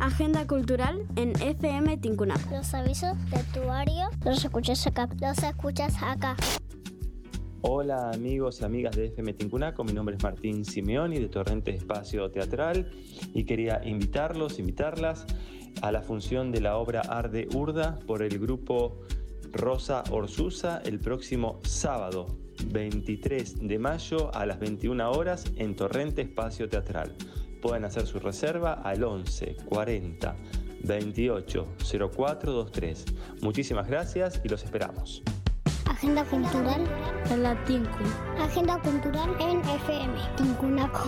Agenda cultural en FM Tincunaco. Los avisos de Tuario los escuchas acá. Hola amigos y amigas de FM Tincunaco, mi nombre es Martín Simeoni de Torrente Espacio Teatral y quería invitarlas a la función de la obra Arde Urda por el grupo Rosa Orsusa el próximo sábado 23 de mayo a las 21 horas en Torrente Espacio Teatral. Pueden hacer su reserva al 11 40 28 04 23. Muchísimas gracias y los esperamos. Agenda cultural En la Tincu. Agenda cultural en FM Tincunaco.